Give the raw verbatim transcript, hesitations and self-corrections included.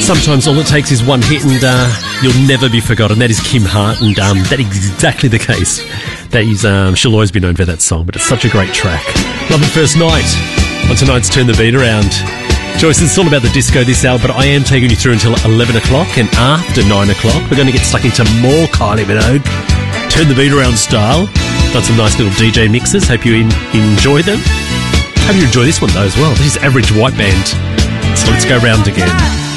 Sometimes all it takes is one hit and uh, you'll never be forgotten. That is Kim Hart, and um, that is exactly the case. That is, um, she'll always be known for that song, but it's such a great track. Love at First Night on tonight's Turn the Beat Around. Joyce, it's all about the disco this hour, but I am taking you through until eleven o'clock, and after nine o'clock we're going to get stuck into more Kylie Minogue, Turn the Beat Around style. Got some nice little D J mixes. Hope you in- enjoy them. Hope you enjoy this one though as well. This is Average White Band. So let's go round again.